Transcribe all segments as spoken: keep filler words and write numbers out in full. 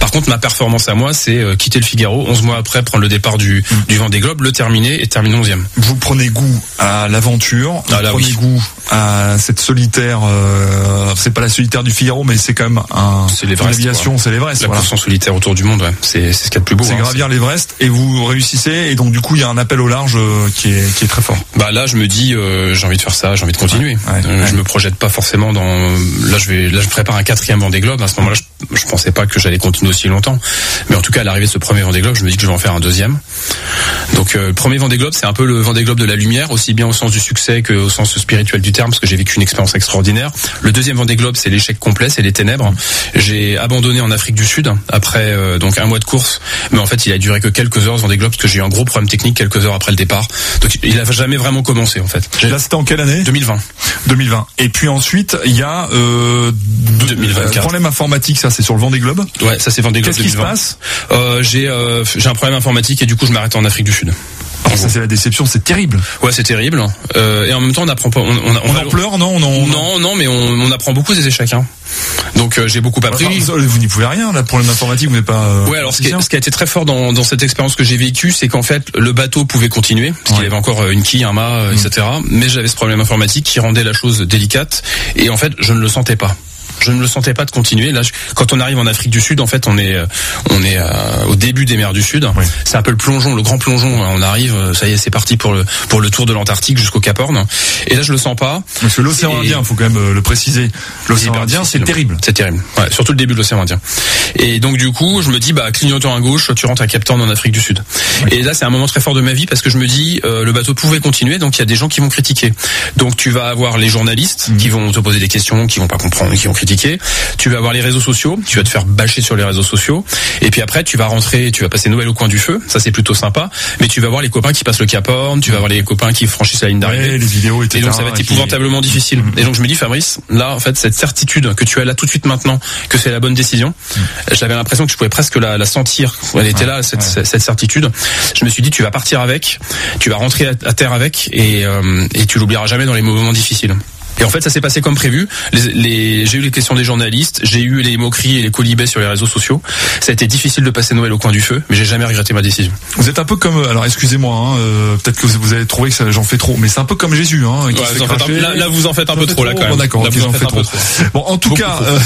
Par contre, ma performance à moi, c'est euh, quitter le Figaro, onze mois après, prendre le départ du, mmh. du Vendée Globe, le terminer et terminer onzième. Vous prenez goût à l'aventure, vous ah, là, prenez oui. goût à cette solitaire, euh, c'est pas la solitaire du Figaro, mais c'est quand même un, c'est l'Everest, une aviation, c'est l'Everest. La voilà. course en solitaire autour du monde, ouais. c'est, c'est ce qu'il y a de plus beau. C'est hein, gravir c'est... l'Everest et vous réussissez, et donc du coup, il y a un appel au large euh, qui est, qui est très fort. Bah là, je me dis, euh, j'ai envie de faire ça, j'ai envie de continuer. Ouais, ouais, euh, ouais. Je me projette pas forcément dans. Là, je vais, là, je prépare un quatrième Vendée Globe. À ce moment-là, je, je pensais pas que j'allais continuer aussi longtemps. Mais en tout cas, à l'arrivée de ce premier Vendée Globe, je me dis que je vais en faire un deuxième. Donc, euh, le premier Vendée Globe, c'est un peu le Vendée Globe de la lumière, aussi bien au sens du succès qu'au sens spirituel du terme, parce que j'ai vécu une expérience extraordinaire. Le deuxième Vendée Globe, c'est l'échec complet, c'est les ténèbres. J'ai abandonné en Afrique du Sud après euh, donc un mois de course, mais en fait, il a duré que quelques heures ce Vendée Globe parce que j'ai eu un gros problème technique quelques heures après le départ. Donc, il a jamais vraiment commencé en fait. J'ai... Là, c'était en quelle année ? deux mille vingt. deux mille vingt. Et puis ensuite, il y a euh, deux mille vingt-quatre. Problème informatique, ça, c'est sur le Vendée Globe. Ouais, ça c'est Vendée Globe. Qu'est-ce qui se passe ? euh, J'ai euh, j'ai un problème informatique et du coup, je m'arrête en Afrique du Sud. Oh, ça c'est la déception, c'est terrible. Ouais, c'est terrible. Euh, et en même temps, on apprend pas. On, on, on, on en pleure, non on en, on Non, non, mais on, on apprend beaucoup des échecs. Hein. Donc euh, j'ai beaucoup appris. Enfin, vous n'y pouvez rien, là, problème informatique, vous n'êtes pas. Euh, ouais, alors ce qui, ce qui a été très fort dans, dans cette expérience que j'ai vécue, c'est qu'en fait le bateau pouvait continuer, parce ouais. qu'il avait encore une quille, un mât, mmh. et cetera. Mais j'avais ce problème informatique qui rendait la chose délicate, et en fait je ne le sentais pas. Je ne le sentais pas de continuer. Là, je, quand on arrive en Afrique du Sud, en fait, on est, on est euh, au début des mers du Sud. Oui. C'est un peu le plongeon, le grand plongeon. On arrive, ça y est, c'est parti pour le pour le tour de l'Antarctique jusqu'au Cap Horn. Et là, je le sens pas. Parce que l'océan et... Indien, faut quand même le préciser. L'océan Indien, c'est terrible. C'est terrible. Ouais, surtout le début de l'océan Indien. Et donc, du coup, je me dis, bah, clignotant à gauche, tu rentres à Cap Horn en Afrique du Sud. Oui. Et là, c'est un moment très fort de ma vie parce que je me dis, euh, le bateau pouvait continuer, donc il y a des gens qui vont critiquer. Donc, tu vas avoir les journalistes mmh. qui vont te poser des questions, qui vont pas comprendre, qui vont critiquer. Tu Tu vas avoir les réseaux sociaux, tu vas te faire bâcher sur les réseaux sociaux, et puis après tu vas rentrer, tu vas passer Noël au coin du feu, ça c'est plutôt sympa, mais tu vas voir les copains qui passent le Cap Horn, tu vas voir les copains qui franchissent la ligne d'arrivée, ouais, les vidéos, et cetera. Et donc ça va être épouvantablement qui... difficile. Et donc je me dis, Fabrice, là en fait cette certitude que tu as là tout de suite maintenant, que c'est la bonne décision, mmh. j'avais l'impression que je pouvais presque la, la sentir, elle était là cette, ouais. cette certitude. Je me suis dit, tu vas partir avec, tu vas rentrer à, à terre avec, et, euh, et tu l'oublieras jamais dans les moments difficiles. Et en fait, ça s'est passé comme prévu. Les, les, j'ai eu les questions des journalistes, j'ai eu les moqueries et les colibets sur les réseaux sociaux. Ça a été difficile de passer Noël au coin du feu, mais j'ai jamais regretté ma décision. Vous êtes un peu comme, alors excusez-moi, hein, euh, peut-être que vous avez trouvé que ça, j'en fais trop, mais c'est un peu comme Jésus, hein. Qui ouais, se vous fait en faites un, là, là, vous en faites un peu trop, trop, là, quand même. Bon, d'accord, là, okay, vous en faites faites trop. trop. Bon, en tout Beaucoup cas, euh,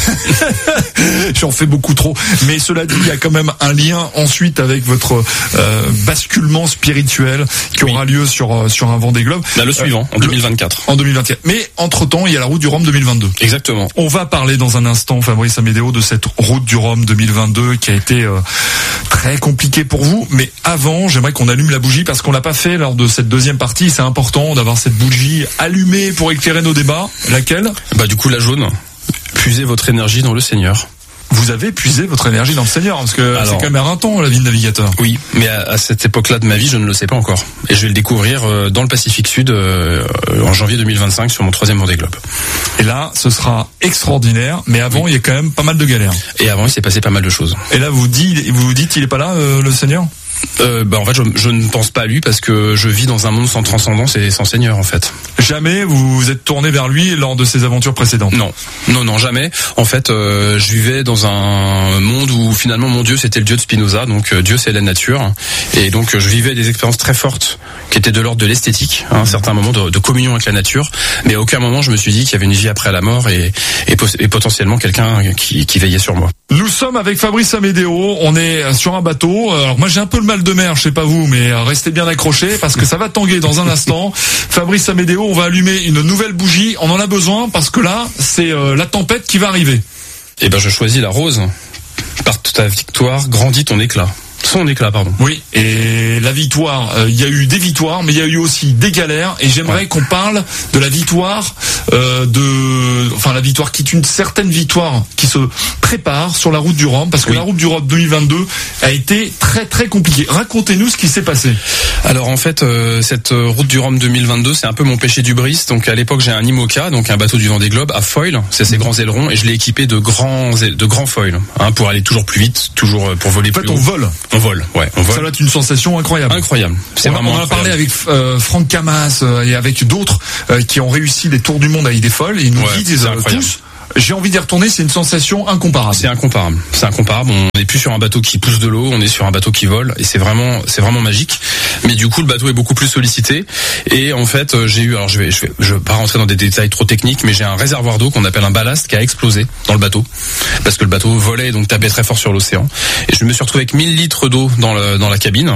j'en fais beaucoup trop. Mais cela dit, il y a quand même un lien ensuite avec votre euh, basculement spirituel qui aura oui. lieu sur sur un Vendée Globe. Là, le suivant, euh, en deux mille vingt-quatre. En deux mille vingt-quatre. Mais entre temps, il y a la route du Rhum deux mille vingt-deux. Exactement. On va parler dans un instant, Fabrice Amédéo, de cette route du Rhum deux mille vingt-deux qui a été euh, très compliquée pour vous. Mais avant, j'aimerais qu'on allume la bougie parce qu'on l'a pas fait lors de cette deuxième partie. C'est important d'avoir cette bougie allumée pour éclairer nos débats. Laquelle ? Bah du coup la jaune. Puisez votre énergie dans le Seigneur. Vous avez puisé votre énergie dans le Seigneur, parce que alors, c'est quand même éreintant la vie de navigateur. Oui, mais à, à cette époque-là de ma vie, je ne le sais pas encore. Et je vais le découvrir euh, dans le Pacifique Sud euh, en janvier deux mille vingt-cinq sur mon troisième Vendée Globe. Et là, ce sera extraordinaire, mais avant, oui. il y a quand même pas mal de galères. Et avant, il s'est passé pas mal de choses. Et là, vous dites, vous vous dites, il est pas là, euh, le Seigneur ? Euh, bah en fait je, je ne pense pas à lui parce que je vis dans un monde sans transcendance et sans Seigneur en fait. Jamais vous vous êtes tourné vers lui lors de ses aventures précédentes? Non, non, non, jamais. En fait, euh, je vivais dans un monde où finalement mon Dieu c'était le Dieu de Spinoza, donc euh, Dieu c'est la nature, et donc euh, je vivais des expériences très fortes qui étaient de l'ordre de l'esthétique, à un certain moment de, de communion avec la nature, mais à aucun moment je me suis dit qu'il y avait une vie après la mort et, et, et potentiellement quelqu'un qui, qui veillait sur moi. Nous sommes avec Fabrice Amédéo, on est sur un bateau. Alors moi j'ai un peu le mal de mer, je sais pas vous, mais restez bien accrochés parce que ça va tanguer dans un instant. Fabrice Amédéo, on va allumer une nouvelle bougie, on en a besoin parce que là c'est euh, la tempête qui va arriver. Eh ben je choisis la rose. Par ta victoire, grandit ton éclat. Son éclat, pardon. Oui, et la victoire, il euh, y a eu des victoires, mais il y a eu aussi des galères, et j'aimerais ouais. qu'on parle de la victoire, euh, de, enfin la victoire qui est une certaine victoire qui se prépare sur la route du Rhum, parce que oui. la route du Rhum deux mille vingt-deux a été très très compliquée. Racontez-nous ce qui s'est passé. Alors en fait, euh, cette route du Rhum deux mille vingt-deux, c'est un peu mon péché d'Hubris. Donc à l'époque, j'ai un IMOCA, donc un bateau du Vendée Globe à foil, c'est ces grands ailerons, et je l'ai équipé de grands de grands foils, hein, pour aller toujours plus vite, toujours pour voler en fait, plus haut. On vole. On vole, ouais, on vole. Ça doit être une sensation incroyable. Incroyable. C'est on, vraiment on en a incroyable. parlé avec euh, Franck Camas euh, et avec d'autres euh, qui ont réussi des tours du monde avec des folles, et ils nous ouais, disent euh, tous j'ai envie d'y retourner, c'est une sensation incomparable. C'est incomparable, c'est incomparable. On n'est plus sur un bateau qui pousse de l'eau, on est sur un bateau qui vole, et c'est vraiment, c'est vraiment magique. Mais du coup, le bateau est beaucoup plus sollicité. Et en fait, j'ai eu, alors je vais, je vais, je vais pas rentrer dans des détails trop techniques, mais j'ai un réservoir d'eau qu'on appelle un ballast qui a explosé dans le bateau, parce que le bateau volait, donc tapait très fort sur l'océan. Et je me suis retrouvé avec mille litres d'eau dans le, dans la cabine.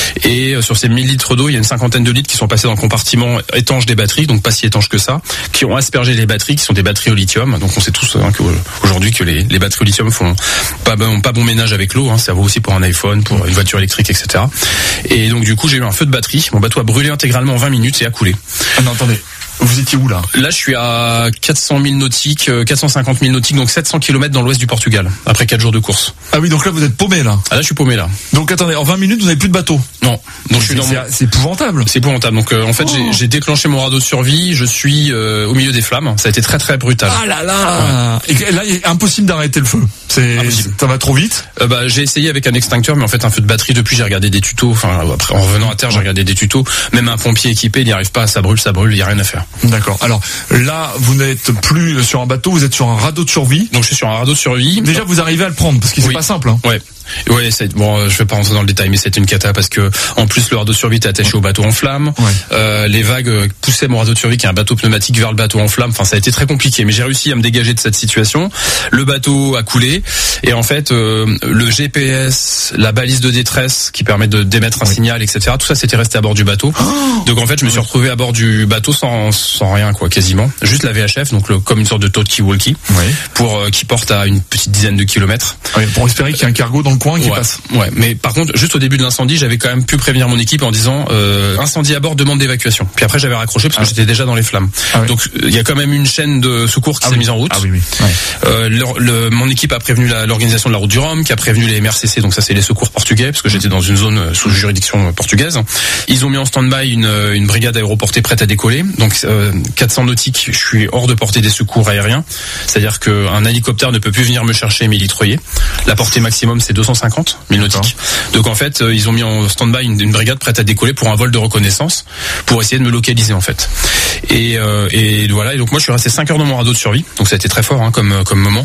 Et sur ces mille litres d'eau, il y a une cinquantaine de litres qui sont passés dans le compartiment étanche des batteries, donc pas si étanche que ça, qui ont aspergé les batteries, qui sont des batteries au lithium. Donc on sait tous hein, qu'aujourd'hui que les, les batteries au lithium font pas bon, pas bon ménage avec l'eau. Hein, ça vaut aussi pour un iPhone, pour une voiture électrique, et cetera. Et donc du coup, j'ai eu un feu de batterie. Mon bateau a brûlé intégralement en vingt minutes et a coulé. Ah non, attendez. Vous étiez où là? Là, je suis à quatre cent mille nautiques, quatre cent cinquante mille nautiques, donc sept cents kilomètres dans l'ouest du Portugal, après quatre jours de course. Ah oui, donc là vous êtes paumé là. Ah là, je suis paumé là. Donc attendez, en vingt minutes vous n'avez plus de bateau? Non. Donc je suis dans c'est, mon... c'est épouvantable. C'est épouvantable. Donc euh, en fait, oh. j'ai, j'ai déclenché mon radeau de survie. Je suis euh, au milieu des flammes. Ça a été très très brutal. Ah là là. Ouais. Et là, il est impossible d'arrêter le feu. C'est impossible. Ça va trop vite. Euh, bah j'ai essayé avec un extincteur, mais en fait un feu de batterie. Depuis, j'ai regardé des tutos. Enfin après, en revenant à terre, j'ai regardé des tutos. Même un pompier équipé, il n'y arrive pas. Ça brûle, ça brûle. Il y a rien à faire. D'accord. Alors là, vous n'êtes plus sur un bateau, vous êtes sur un radeau de survie. Donc je suis sur un radeau de survie. Déjà, vous arrivez à le prendre parce que oui. c'est pas simple. Hein. Ouais. Ouais, c'est, bon, je vais pas rentrer dans le détail, mais c'était une cata parce que en plus le radeau de survie était attaché au bateau en flammes. Ouais. Euh, les vagues poussaient mon radeau de survie qui est un bateau pneumatique vers le bateau en flammes. Enfin, ça a été très compliqué, mais j'ai réussi à me dégager de cette situation. Le bateau a coulé et en fait euh, le G P S, la balise de détresse qui permet de d'émettre un oui. signal, et cetera. Tout ça c'était resté à bord du bateau. Oh donc en fait, je me suis retrouvé à bord du bateau sans sans rien quoi, quasiment. Juste la V H F, donc le, comme une sorte de talkie-walkie, oui. pour euh, qui porte à une petite dizaine de kilomètres. Oui, pour espérer qu'il y ait un cargo dans le coin qui ouais. passe. Ouais, mais par contre, juste au début de l'incendie, j'avais quand même pu prévenir mon équipe en disant euh, incendie à bord, demande d'évacuation. Puis après, j'avais raccroché parce que ah. j'étais déjà dans les flammes. Ah oui. Donc il y a quand même une chaîne de secours qui ah s'est oui. mise en route. Ah oui, oui. Ouais. Euh, le, le, mon équipe a prévenu la, l'organisation de la route du Rhum, qui a prévenu les M R C C, donc ça c'est les secours portugais, parce que j'étais dans une zone sous juridiction portugaise. Ils ont mis en stand-by une, une brigade aéroportée prête à décoller. Donc euh, quatre cents nautiques, je suis hors de portée des secours aériens. C'est-à-dire qu'un hélicoptère ne peut plus venir me chercher et m'hélitroyer. La portée maximum c'est deux cent cinquante mille nautiques. Donc en fait, euh, ils ont mis en stand-by une, une brigade prête à décoller pour un vol de reconnaissance, pour essayer de me localiser en fait. Et, euh, et voilà. Et donc moi, je suis resté cinq heures dans mon radeau de survie. Donc ça a été très fort hein, comme comme moment.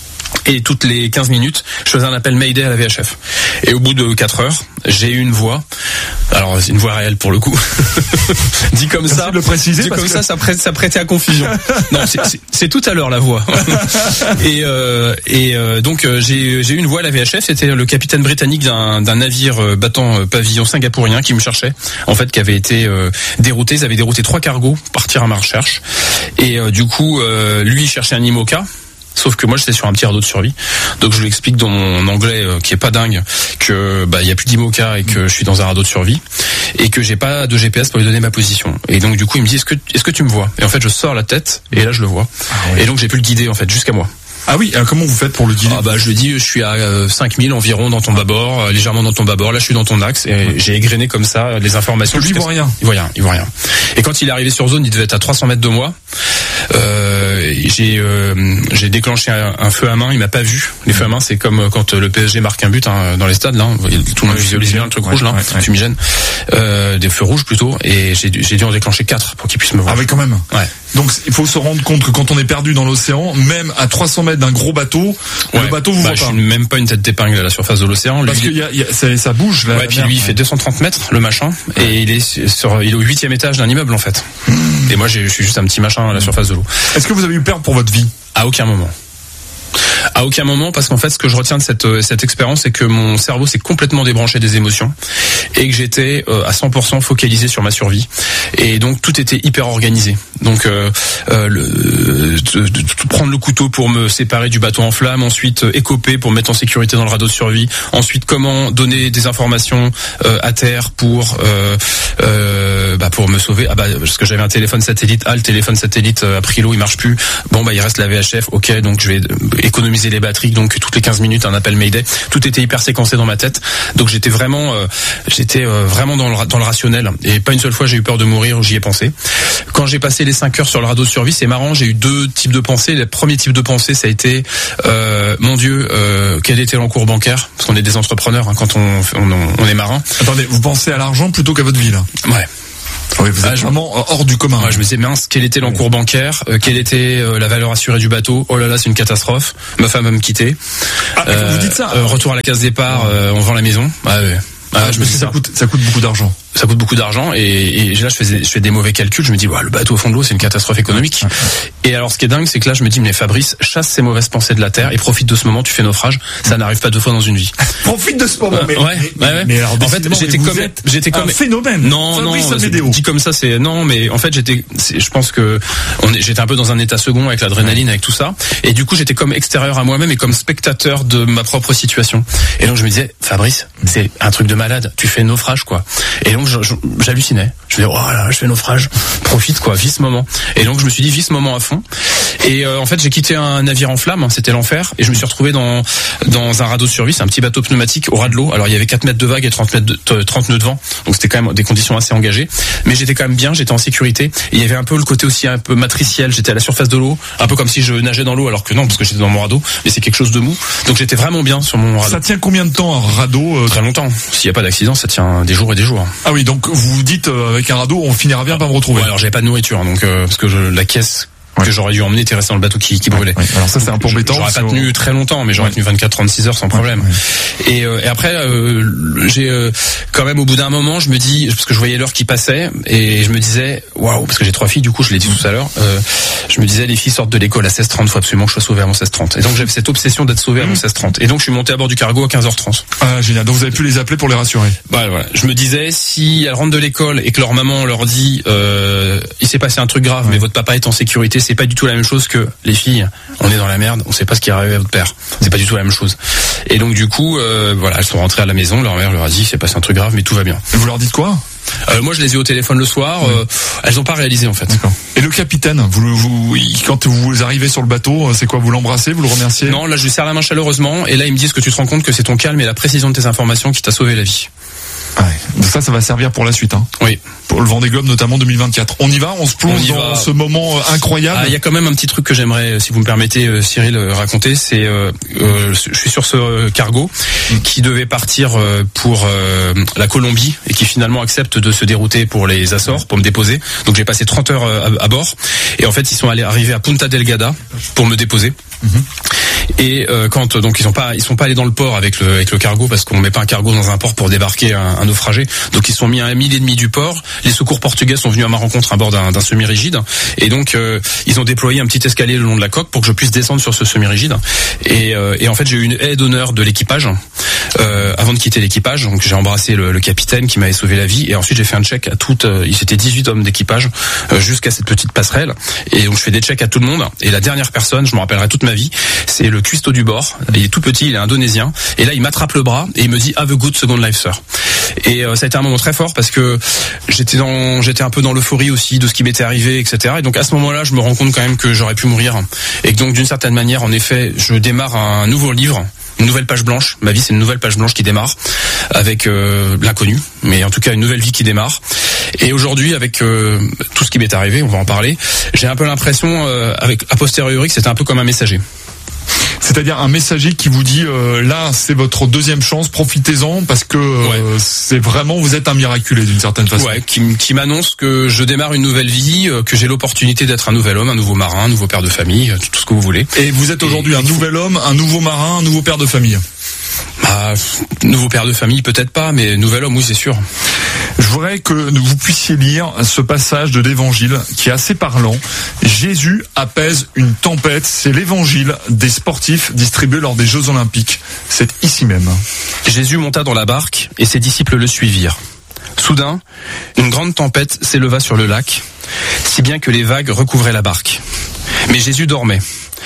Et toutes les quinze minutes, je faisais un appel Mayday à la V H F. Et au bout de quatre heures, j'ai eu une voix. Alors, c'est une voix réelle pour le coup. dit comme Merci ça, de le préciser dit parce comme que... ça, ça, prête, ça prêtait à confusion. non, c'est, c'est, c'est tout à l'heure la voix. et euh, et euh, donc j'ai j'ai eu une voix à la V H F. C'était le capitaine britannique d'un d'un navire battant pavillon singapourien qui me cherchait. En fait, qui avait été euh, dérouté. Ils avaient dérouté trois cargos pour partir à ma recherche. Et euh, du coup, euh, lui il cherchait un IMOCA. Sauf que moi j'étais sur un petit radeau de survie, donc je lui explique dans mon anglais euh, qui est pas dingue que bah il y a plus d'IMOCA et que je suis dans un radeau de survie et que j'ai pas de G P S pour lui donner ma position. Et donc du coup il me dit est-ce que est-ce que tu me vois? Et en fait je sors la tête et là je le vois. Ah ouais. Et donc j'ai pu le guider en fait jusqu'à moi. Ah oui, alors comment vous faites pour le guider? Ah bah je lui dis je suis à euh, cinq mille environ dans ton bâbord, euh, légèrement dans ton bâbord, là je suis dans ton axe et ouais. j'ai égrené comme ça les informations. Lui il voit rien. Il voit rien, il voit rien. Et quand il est arrivé sur zone, il devait être à trois cents mètres de moi. Euh, j'ai euh, j'ai déclenché un, un feu à main, il m'a pas vu. Les feux à main c'est comme quand le P S G marque un but hein, dans les stades là, tout le monde visualise bien le truc ouais, rouge là, ouais, ouais. fumigène, euh, des feux rouges plutôt, et j'ai j'ai dû en déclencher quatre pour qu'il puisse me voir. Ah oui quand même. Ouais. Donc il faut se rendre compte que quand on est perdu dans l'océan, même à trois cents mètres d'un gros bateau, ouais. le bateau vous bah, voit pas. Je suis même pas une tête d'épingle à la surface de l'océan. Parce lui, que y a, y a, ça, ça bouge. Là, ouais, puis lui il fait deux cent trente mètres le machin, ouais. et il est sur, il est au huitième étage d'un immeuble en fait. Mmh. Et moi j'ai, je suis juste un petit machin à la surface de l'eau. Est-ce que vous avez eu peur pour votre vie? À aucun moment. À aucun moment, parce qu'en fait, ce que je retiens de cette cette expérience, c'est que mon cerveau s'est complètement débranché des émotions et que j'étais euh, à cent pour cent focalisé sur ma survie. Et donc tout était hyper organisé. Donc euh, euh, le, de, de, de prendre le couteau pour me séparer du bateau en flammes, ensuite euh, écoper pour me mettre en sécurité dans le radeau de survie, ensuite comment donner des informations euh, à terre pour euh, euh, bah pour me sauver. Ah bah parce que j'avais un téléphone satellite. Ah le téléphone satellite a pris l'eau, il marche plus. Bon bah il reste la V H F. Ok donc je vais économiser les batteries, donc toutes les quinze minutes un appel Mayday. Tout était hyper séquencé dans ma tête, donc j'étais vraiment euh, j'étais euh, vraiment dans le, dans le rationnel, et pas une seule fois j'ai eu peur de mourir ou j'y ai pensé. Quand j'ai passé les cinq heures sur le radeau de survie, c'est marrant, j'ai eu deux types de pensées. Le premier type de pensée, ça a été euh, mon Dieu, euh, quel était l'encours bancaire, parce qu'on est des entrepreneurs hein, quand on, on on est marin. Attendez, vous pensez à l'argent plutôt qu'à votre vie là? Ouais. Oui, vous êtes ah, vraiment hors du commun. Ouais, je me disais, mince, quel était l'encours bancaire, euh, quelle était euh, la valeur assurée du bateau. Oh là là, c'est une catastrophe. Ma femme va me quitter. Ah, euh, vous dites ça euh, Retour à la case départ, euh, on vend la maison. Ah, ouais. Ah, je me dis ça, ça coûte, ça coûte beaucoup d'argent. Ça coûte beaucoup d'argent et, et là je fais, je fais des mauvais calculs. Je me dis, ouais, le bateau au fond de l'eau, c'est une catastrophe économique. Et alors, ce qui est dingue, c'est que là, je me dis, mais Fabrice, chasse ces mauvaises pensées de la terre et profite de ce moment. Tu fais naufrage. Ça n'arrive pas deux fois dans une vie. Profite de ce moment. Mais, ouais, mais, ouais, mais alors, en fait, j'étais comme, j'étais comme un phénomène. Non, Fabrice non, Amédéo. Dit comme ça, c'est non, mais en fait, j'étais, je pense que on est, j'étais un peu dans un état second avec l'adrénaline, avec tout ça, et du coup, j'étais comme extérieur à moi-même et comme spectateur de ma propre situation. Et donc, je me disais, Fabrice, c'est un truc de malade. Tu fais naufrage, quoi. Et donc, j'hallucinais. Je me disais, oh là, je fais naufrage. Profite, quoi. Vis ce moment. Et donc, je me suis dit, vis ce moment à fond. Et euh, en fait, j'ai quitté un navire en flammes, c'était l'enfer, et je me suis retrouvé dans dans un radeau de survie, c'est un petit bateau pneumatique au ras de l'eau. Alors il y avait quatre mètres de vague et trente mètres de, trente nœuds de vent, donc c'était quand même des conditions assez engagées. Mais j'étais quand même bien, j'étais en sécurité. Et il y avait un peu le côté aussi un peu matriciel. J'étais à la surface de l'eau, un peu comme si je nageais dans l'eau, alors que non, parce que j'étais dans mon radeau. Mais c'est quelque chose de mou. Donc j'étais vraiment bien sur mon radeau. Ça tient combien de temps un radeau euh... Très longtemps. S'il n'y a pas d'accident, ça tient des jours et des jours. Ah oui, donc vous vous dites euh, avec un radeau, on finira bien par me retrouver. Ouais, alors j'avais pas de nourriture, donc euh, parce que je, la caisse que j'aurais dû emmener était resté dans le bateau qui, qui brûlait. Ouais, alors ça c'est un peu embêtant. J'aurais pas tenu très longtemps, mais j'aurais ouais. tenu vingt-quatre à trente-six heures sans problème. Ouais, ouais. Et, euh, et après, euh, j'ai euh, quand même au bout d'un moment, je me dis, parce que je voyais l'heure qui passait, et je me disais, waouh, parce que j'ai trois filles, du coup, je l'ai dit tout à l'heure, euh, je me disais, les filles sortent de l'école à seize heures trente, faut absolument que je sois sauvé avant seize heures trente. Et donc j'avais cette obsession d'être sauvé avant seize heures trente. Et donc je suis monté à bord du cargo à quinze heures trente. Ah génial. Donc vous avez pu les appeler pour les rassurer. Bah voilà. Je me disais, si elles rentrent de l'école et que leur maman leur dit, euh, il s'est passé un truc grave, ouais. mais votre papa est en sécurité, c'est pas du tout la même chose que les filles, on est dans la merde, on sait pas ce qui est arrivé à votre père. C'est pas du tout la même chose. Et donc du coup, euh, voilà, elles sont rentrées à la maison, leur mère leur a dit, c'est passé un truc grave, mais tout va bien. Et vous leur dites quoi ? Euh, moi, je les ai au téléphone le soir. Oui. Euh, elles ont pas réalisé en fait. D'accord. Et le capitaine, vous, vous, quand vous arrivez sur le bateau, c'est quoi ? Vous l'embrassez, vous le remerciez ? Non, là, je lui serre la main chaleureusement. Et là, ils me disent que tu te rends compte que c'est ton calme et la précision de tes informations qui t'a sauvé la vie. Ouais. Ça, ça va servir pour la suite. Hein. Oui. Pour le Vendée Globe notamment deux mille vingt-quatre. On y va, on se plonge on dans va. ce moment incroyable. Ah, il y a quand même un petit truc que j'aimerais, si vous me permettez, Cyril, raconter. C'est, euh, euh, je suis sur ce cargo mmh. qui devait partir pour euh, la Colombie et qui finalement accepte de se dérouter pour les Açores pour me déposer. Donc j'ai passé trente heures à, à bord et en fait ils sont allés arriver à Punta Delgada pour me déposer. Mmh. Et euh, quand donc ils sont pas ils sont pas allés dans le port avec le avec le cargo parce qu'on met pas un cargo dans un port pour débarquer un, un naufragé. Donc ils sont mis à un mille et demi du port. Les secours portugais sont venus à ma rencontre à bord d'un, d'un semi-rigide et donc euh, ils ont déployé un petit escalier le long de la coque pour que je puisse descendre sur ce semi-rigide. Et, euh, et en fait j'ai eu une aide d'honneur de l'équipage euh, avant de quitter l'équipage. Donc j'ai embrassé le, le capitaine qui m'avait sauvé la vie et ensuite j'ai fait un check à toutes. Euh, ils étaient dix-huit hommes d'équipage euh, jusqu'à cette petite passerelle et donc je fais des checks à tout le monde. Et la dernière personne, je me rappellerai toute ma vie, c'est le cuistot du bord. Il est tout petit, il est indonésien. Et là, il m'attrape le bras et il me dit "Have a good second life, sir." Et euh, ça a été un moment très fort parce que j'étais dans, j'étais un peu dans l'euphorie aussi de ce qui m'était arrivé, et cetera. Et donc à ce moment-là, je me rends compte quand même que j'aurais pu mourir. Et que donc d'une certaine manière, en effet, je démarre un nouveau livre. Une nouvelle page blanche. Ma vie, c'est une nouvelle page blanche qui démarre avec euh, l'inconnu, mais en tout cas une nouvelle vie qui démarre. Et aujourd'hui, avec euh, tout ce qui m'est arrivé, on va en parler. J'ai un peu l'impression, euh, avec a posteriori, que c'était un peu comme un messager. C'est-à-dire un messager qui vous dit euh, là c'est votre deuxième chance, profitez-en parce que euh, ouais. c'est vraiment vous êtes un miraculé d'une certaine façon. Ouais, qui, qui m'annonce que je démarre une nouvelle vie, euh, que j'ai l'opportunité d'être un nouvel homme, un nouveau marin, un nouveau père de famille, tout, tout ce que vous voulez. Et vous êtes aujourd'hui Et, un nouvel homme, un nouveau marin, un nouveau père de famille. Bah, nouveau père de famille peut-être pas, mais nouvel homme oui c'est sûr. Je voudrais que vous puissiez lire ce passage de l'Évangile qui est assez parlant. Jésus apaise une tempête. C'est l'Évangile des sportifs distribué lors des Jeux Olympiques. C'est ici même. Jésus monta dans la barque et ses disciples le suivirent. Soudain, une grande tempête s'éleva sur le lac, si bien que les vagues recouvraient la barque. Mais Jésus dormait.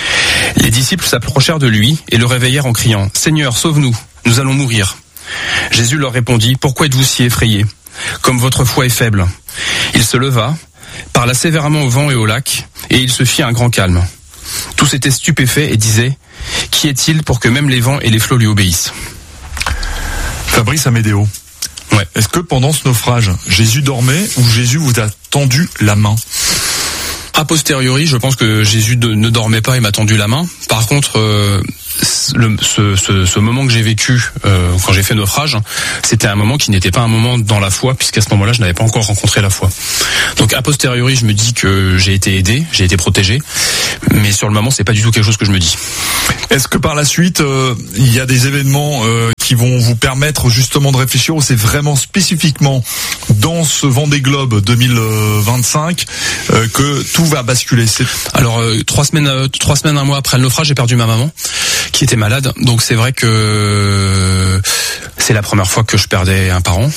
Les disciples s'approchèrent de lui et le réveillèrent en criant « Seigneur, sauve-nous, nous allons mourir ». Jésus leur répondit « Pourquoi êtes-vous si effrayés ? Comme votre foi est faible. » Il se leva, parla sévèrement au vent et au lac, et il se fit un grand calme. Tous étaient stupéfaits et disaient « Qui est-il pour que même les vents et les flots lui obéissent ?» Fabrice Amédéo. Ouais. Est-ce que pendant ce naufrage, Jésus dormait ou Jésus vous a tendu la main ? A posteriori, je pense que Jésus de, ne dormait pas et m'a tendu la main. Par contre, euh, le, ce, ce, ce moment que j'ai vécu euh, quand j'ai fait naufrage, c'était un moment qui n'était pas un moment dans la foi, puisqu'à ce moment-là, je n'avais pas encore rencontré la foi. Donc a posteriori, je me dis que j'ai été aidé, j'ai été protégé, mais sur le moment, c'est pas du tout quelque chose que je me dis. Est-ce que par la suite, euh, il y a des événements euh, qui vont vous permettre justement de réfléchir, ou c'est vraiment spécifiquement dans ce Vendée Globe deux mille vingt-cinq euh, que tout va basculer? C'est... Alors euh, trois semaines, euh, trois semaines, un mois après le naufrage, j'ai perdu ma maman, qui était malade. Donc c'est vrai que c'est la première fois que je perdais un parent.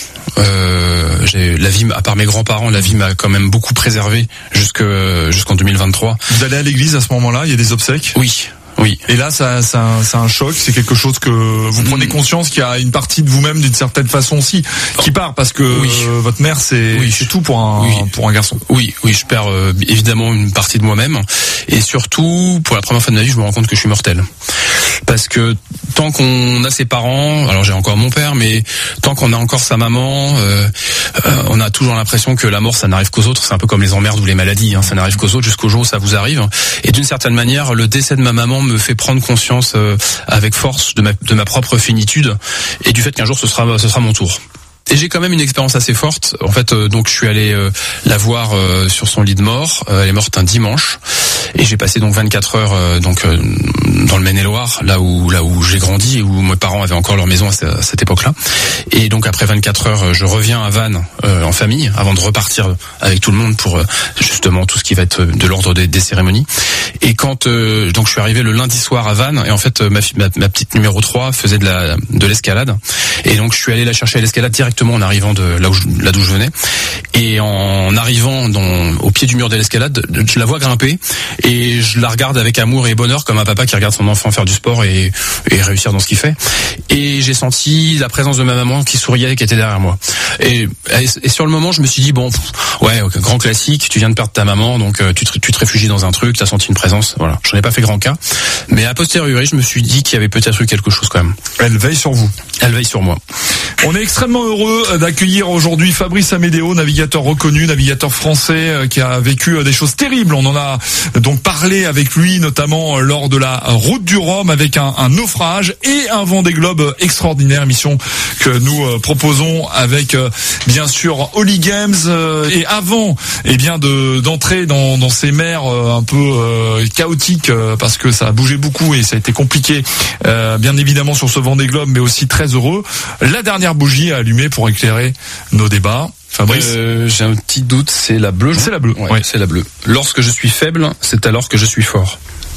Euh, j'ai la vie, à part mes grands-parents, la vie m'a quand même beaucoup préservé jusque jusqu'en deux mille vingt-trois. Vous allez à l'église à ce moment-là? Il y a des obsèques? Oui. Oui. Et là, ça, ça, c'est un choc. C'est quelque chose que vous prenez conscience qu'il y a une partie de vous-même, d'une certaine façon aussi, qui part, parce que oui. euh, votre mère, c'est, oui. c'est tout pour un, oui. pour un garçon. Oui, oui, je perds euh, évidemment une partie de moi-même, et surtout, pour la première fois de ma vie, je me rends compte que je suis mortel. Parce que tant qu'on a ses parents, alors j'ai encore mon père, mais tant qu'on a encore sa maman, euh, euh, on a toujours l'impression que la mort, ça n'arrive qu'aux autres. C'est un peu comme les emmerdes ou les maladies, hein, ça n'arrive qu'aux autres jusqu'au jour où ça vous arrive. Et d'une certaine manière, le décès de ma maman me fait prendre conscience euh, avec force de ma, de ma propre finitude, et du fait qu'un jour ce sera, ce sera mon tour. Et j'ai quand même une expérience assez forte. En fait, euh, donc je suis allé euh, la voir euh, sur son lit de mort. Euh, elle est morte un dimanche, et j'ai passé donc vingt-quatre heures euh, donc euh, dans le Maine-et-Loire, là où là où j'ai grandi et où mes parents avaient encore leur maison à, ce, à cette époque-là. Et donc après vingt-quatre heures, je reviens à Vannes euh, en famille, avant de repartir avec tout le monde pour euh, justement tout ce qui va être de l'ordre des, des cérémonies. Et quand euh, donc je suis arrivé le lundi soir à Vannes, et en fait ma, ma, ma petite numéro trois faisait de la de l'escalade, et donc je suis allé la chercher à l'escalade directement en arrivant de là où je, là d'où je venais. Et en arrivant dans, au pied du mur de l'escalade, je la vois grimper, et je la regarde avec amour et bonheur, comme un papa qui regarde son enfant faire du sport et, et réussir dans ce qu'il fait. Et j'ai senti la présence de ma maman qui souriait, qui était derrière moi. Et, et sur le moment, je me suis dit, bon, ouais, okay, grand classique, tu viens de perdre ta maman, donc tu te, tu te réfugies dans un truc, t'as senti une présence, voilà. J'en ai pas fait grand cas. Mais a posteriori, je me suis dit qu'il y avait peut-être eu quelque chose quand même. Elle veille sur vous. Elle veille sur moi. On est extrêmement heureux d'accueillir aujourd'hui Fabrice Amedeo, navigateur reconnu, navigateur français qui a vécu des choses terribles. On en a donc parlé avec lui, notamment lors de la route du Rhum, avec un, un naufrage et un Vendée Globe extraordinaire, émission que nous proposons avec bien sûr Holly Games. Et avant, eh bien de d'entrer dans, dans ces mers un peu euh, chaotiques, parce que ça a bougé beaucoup et ça a été compliqué, euh, bien évidemment sur ce Vendée Globe, mais aussi très heureux. La dernière bougie à allumer pour éclairer nos débats. Fabrice, euh, j'ai un petit doute, c'est la bleue. C'est la bleue. Ouais, ouais. C'est la bleue. Lorsque je suis faible, c'est alors que je suis fort.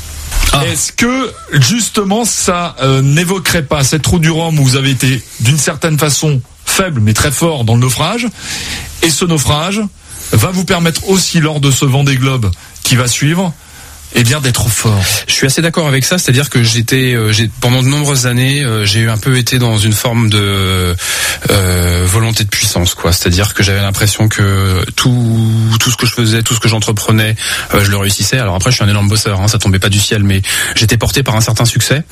Ah. Est-ce que justement ça euh, n'évoquerait pas cette route du Rhum où vous avez été d'une certaine façon faible mais très fort dans le naufrage, et ce naufrage va vous permettre aussi lors de ce Vendée Globe qui va suivre, eh bien d'être fort. Je suis assez d'accord avec ça, c'est-à-dire que j'étais, euh, j'ai pendant de nombreuses années, euh, j'ai un peu été dans une forme de euh, volonté de puissance, quoi. C'est-à-dire que j'avais l'impression que tout tout ce que je faisais, tout ce que j'entreprenais, euh, je le réussissais. Alors après, je suis un énorme bosseur, hein, ça tombait pas du ciel, mais j'étais porté par un certain succès.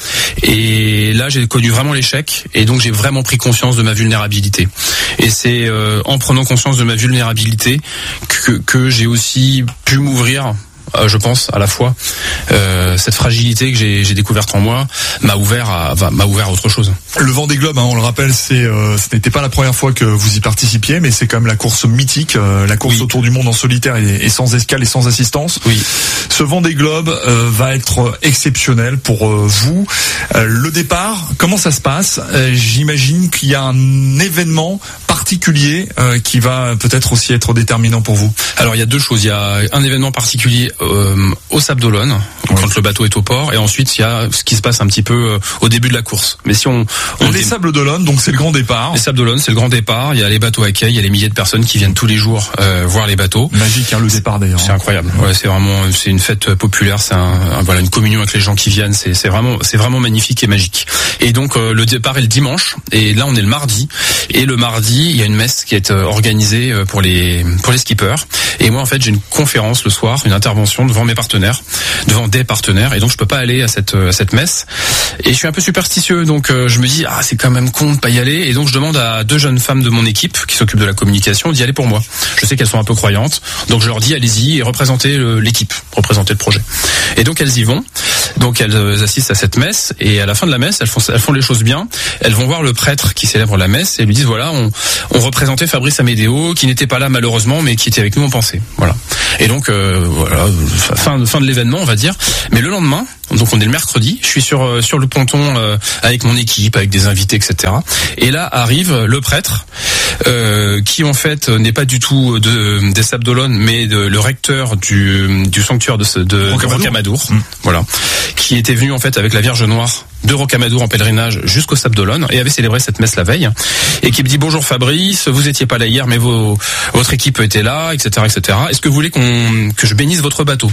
Et là, j'ai connu vraiment l'échec, et donc j'ai vraiment pris conscience de ma vulnérabilité. Et c'est euh, en prenant conscience de ma vulnérabilité que que j'ai aussi pu m'ouvrir. Euh, je pense à la fois euh, cette fragilité que j'ai, j'ai découverte en moi m'a ouvert à m'a ouvert à autre chose. Le Vendée Globe, hein, on le rappelle, c'est euh, ce n'était pas la première fois que vous y participiez, mais c'est quand même la course mythique, euh, la course oui. autour du monde en solitaire et, et sans escale et sans assistance. Oui. Ce Vendée Globe euh, va être exceptionnel pour euh, vous. Euh, le départ, comment ça se passe? euh, J'imagine qu'il y a un événement particulier euh, qui va peut-être aussi être déterminant pour vous. Alors il y a deux choses. Il y a un événement particulier Euh, au Sables d'Olonne, oui. quand le bateau est au port, et ensuite il y a ce qui se passe un petit peu euh, au début de la course. Mais si on, on les dé... Sables d'Olonne, donc c'est le grand départ. Les Sables d'Olonne, c'est le grand départ. Il y a les bateaux à quai, il y a les milliers de personnes qui viennent tous les jours euh, voir les bateaux. Magique, hein, le départ d'ailleurs. C'est incroyable. Ouais, c'est vraiment, c'est une fête populaire. C'est un, un, voilà, une communion avec les gens qui viennent. C'est, c'est vraiment, c'est vraiment magnifique et magique. Et donc euh, le départ est le dimanche, et là on est le mardi. Et le mardi, il y a une messe qui est euh, organisée pour les pour les skippers. Et moi en fait, j'ai une conférence le soir, une intervention devant mes partenaires, devant des partenaires, et donc je peux pas aller à cette à cette messe. Et je suis un peu superstitieux, donc euh, je me dis ah c'est quand même con de pas y aller, et donc je demande à deux jeunes femmes de mon équipe qui s'occupent de la communication d'y aller pour moi. Je sais qu'elles sont un peu croyantes, donc je leur dis allez-y et représentez le, l'équipe, représentez le projet. Et donc elles y vont. Donc elles assistent à cette messe et à la fin de la messe, elles font, elles font les choses bien. Elles vont voir le prêtre qui célèbre la messe et lui disent voilà, on, on représentait Fabrice Amedeo qui n'était pas là malheureusement, mais qui était avec nous en pensée. Voilà. Et donc euh, voilà, fin, fin de l'événement, on va dire. Mais le lendemain, donc on est le mercredi, je suis sur sur le ponton euh, avec mon équipe, avec des invités, et cetera. Et là arrive le prêtre euh, qui en fait n'est pas du tout de des Sables d'Olonne, mais de, le recteur du du sanctuaire de de, de Rocamadour, mmh. voilà, qui était venu en fait avec la Vierge Noire de Rocamadour en pèlerinage jusqu'au Sables d'Olonne et avait célébré cette messe la veille, et qui me dit bonjour Fabrice, vous étiez pas là hier, mais vos, votre équipe était là, et cetera, et cetera. Est-ce que vous voulez qu'on que je bénisse votre bateau?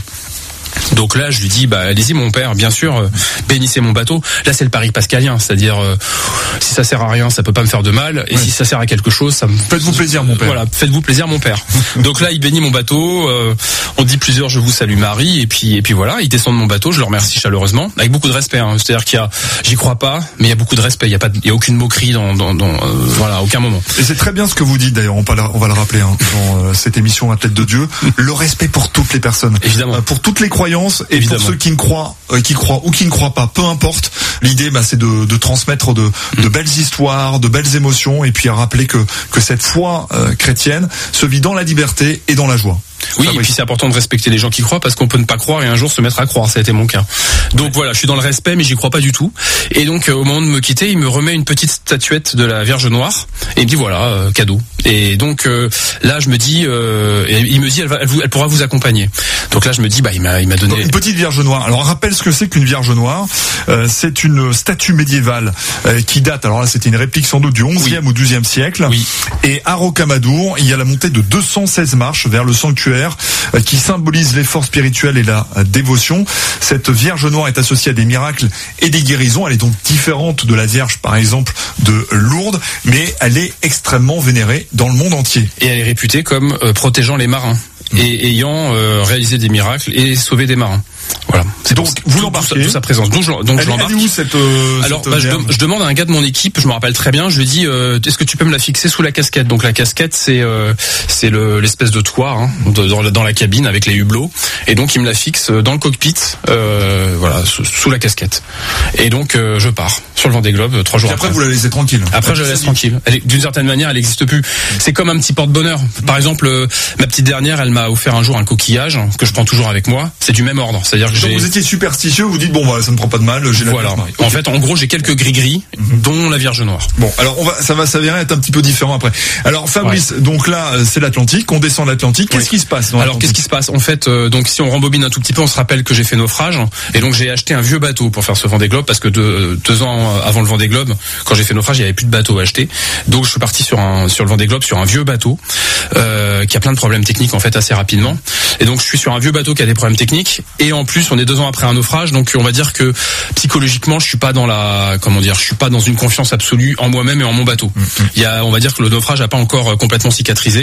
Donc là, je lui dis, bah allez-y mon père, bien sûr, euh, bénissez mon bateau. Là, c'est le pari pascalien, c'est-à-dire euh, si ça sert à rien, ça peut pas me faire de mal, et ouais. si ça sert à quelque chose, ça me faites-vous plaisir mon père. Voilà, faites-vous plaisir mon père. Donc là, il bénit mon bateau. Euh, on dit plusieurs, je vous salue Marie, et puis et puis voilà, il descend de mon bateau, je le remercie chaleureusement, avec beaucoup de respect. Hein. C'est-à-dire qu'il y a, j'y crois pas, mais il y a beaucoup de respect. Il y a pas, il y a aucune moquerie dans, dans, dans euh, voilà, à aucun moment. Et c'est très bien ce que vous dites d'ailleurs. On va, on va le rappeler hein, dans euh, cette émission Athlète de Dieu. Le respect pour toutes les personnes, évidemment, euh, pour toutes les croyances et évidemment. Pour ceux qui ne croient, euh, qui croient ou qui ne croient pas, peu importe. L'idée, bah, c'est de, de transmettre de, de belles histoires, de belles émotions, et puis à rappeler que que cette foi euh, chrétienne se vit dans la liberté et dans la joie. Oui, Fabrice. Et puis c'est important de respecter les gens qui croient, parce qu'on peut ne pas croire et un jour se mettre à croire. Ça a été mon cas. Donc ouais. voilà, je suis dans le respect, mais j'y crois pas du tout. Et donc euh, au moment de me quitter, il me remet une petite statuette de la Vierge Noire et il me dit voilà, euh, cadeau. Et donc euh, là, je me dis, euh, et il me dit, elle, va, elle, vous, elle pourra vous accompagner. Donc là, je me dis, bah il m'a, il m'a donné une petite Vierge Noire. Alors rappelle ce que c'est qu'une Vierge Noire. Euh, c'est une statue médiévale euh, qui date. Alors là, c'était une réplique sans doute du onzième oui. ou douzième siècle. Oui. Et à Rocamadour, il y a la montée de deux cent seize marches vers le sanctuaire euh, qui symbolise l'effort spirituel et la euh, dévotion. Cette Vierge Noire est associée à des miracles et des guérisons. Elle est donc différente de la Vierge, par exemple, de Lourdes, mais elle est extrêmement vénérée dans le monde entier. Et elle est réputée comme euh, protégeant les marins mmh. et ayant euh, réalisé des miracles et sauvé des marins. Voilà. C'est donc vous l'embarquez. Tout sa présence. Donc je, donc elle, je l'embarque. Elle est où cette euh, Alors cette bah, je, de, je demande à un gars de mon équipe, je me rappelle très bien, je lui dis euh, est-ce que tu peux me la fixer sous la casquette? Donc la casquette c'est euh, c'est le l'espèce de toit hein, de, dans, dans la cabine avec les hublots, et donc il me la fixe dans le cockpit, euh, voilà, sous, sous la casquette. Et donc euh, je pars sur le Vendée Globe trois jours et après. Après vous la laissez tranquille. Après je la laisse tranquille. Elle, d'une certaine manière, elle n'existe plus. C'est comme un petit porte-bonheur. Par exemple, euh, ma petite dernière, elle m'a offert un jour un coquillage que je prends toujours avec moi. C'est du même ordre, c'est-à-dire que donc j'ai. Vous étiez superstitieux, vous dites bon bah ça me prend pas de mal, j'ai la voilà. Okay. En fait, en gros, j'ai quelques gris-gris, mm-hmm. dont la Vierge Noire. Bon, alors on va, ça va s'avérer être un petit peu différent après. Alors Fabrice, ouais. donc là c'est l'Atlantique, on descend l'Atlantique. Qu'est-ce oui. qui se passe dans Alors qu'est-ce qui se passe? En fait, euh, donc si on rembobine un tout petit peu, on se rappelle que j'ai fait naufrage, et donc j'ai acheté un vieux bateau pour faire ce Vendée Globe, parce que deux, deux ans avant le Vendée Globe, quand j'ai fait naufrage, il y avait plus de bateau à acheter. Donc je suis parti sur un sur le Vendée Globe sur un vieux bateau euh, qui a plein de problèmes techniques en fait assez rapidement. Et donc je suis sur un vieux bateau qui a des problèmes techniques, et en plus on est deux ans après un naufrage, donc on va dire que psychologiquement je suis pas dans la comment dire je suis pas dans une confiance absolue en moi-même et en mon bateau. Mm-hmm. Il y a on va dire que le naufrage a pas encore complètement cicatrisé,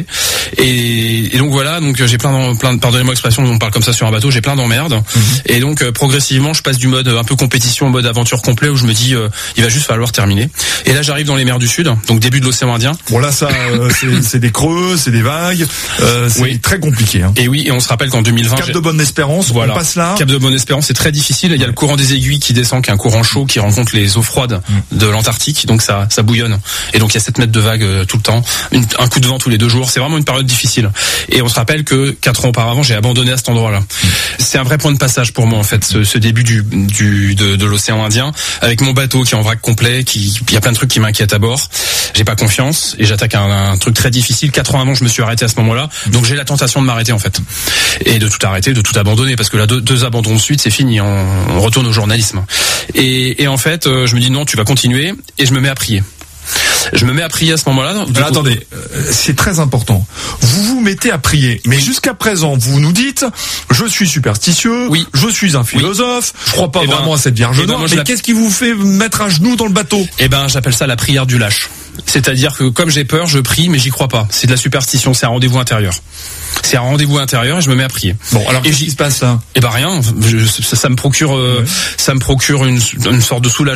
et, et donc voilà, donc j'ai plein de, plein de pardonnez-moi l'expression, on parle comme ça sur un bateau, j'ai plein d'emmerdes. Mm-hmm. Et donc euh, progressivement je passe du mode un peu compétition au mode aventure complet, où je me dis euh, il va juste falloir terminer. Et là j'arrive dans les mers du Sud, donc début de l'océan Indien. Bon là ça euh, c'est, c'est des creux, c'est des vagues, euh, c'est oui. très compliqué hein. Et oui, et on se rappelle qu'en deux mille vingt Cap de Bonne-Espérance, voilà. On passe là. Cap de Bonne-Espérance, c'est très difficile, il y a le courant des aiguilles qui descend, qui est un courant chaud qui rencontre les eaux froides de l'Antarctique, donc ça ça bouillonne, et donc il y a sept mètres de vagues euh, tout le temps, une, un coup de vent tous les deux jours, c'est vraiment une période difficile. Et on se rappelle que quatre ans auparavant j'ai abandonné à cet endroit-là. Mm. C'est un vrai point de passage pour moi en fait, ce, ce début du, du de, de l'océan Indien, avec mon bateau qui est en vrac complet, qui il y a plein de trucs qui m'inquiètent à bord, j'ai pas confiance et j'attaque un, un truc très difficile. Quatre ans avant je me suis arrêté à ce moment-là, donc j'ai la tentation de m'arrêter en fait, et de tout arrêter, de tout abandonner, parce que là deux, deux abandons de suite c'est fini, on, on retourne au journalisme. Et, et en fait, euh, je me dis non, tu vas continuer, et je me mets à prier. Je me mets à prier à ce moment-là. Alors, coup, attendez, euh, c'est très important. Vous vous mettez à prier, mais jusqu'à présent, vous nous dites, je suis superstitieux, oui. je suis un philosophe, oui. je crois pas et vraiment ben, à cette Vierge Noire, ben, mais qu'est-ce qui vous fait mettre un genou dans le bateau? Eh ben, j'appelle ça la prière du lâche. C'est-à-dire que comme j'ai peur, je prie, mais j'y crois pas. C'est de la superstition, c'est un rendez-vous intérieur. C'est un rendez-vous intérieur et je me mets à prier. Bon, alors qu'est-ce qui se passe là? Eh ben rien. Je, ça, ça me procure, euh, ouais. ça me procure une, une sorte de soulagement.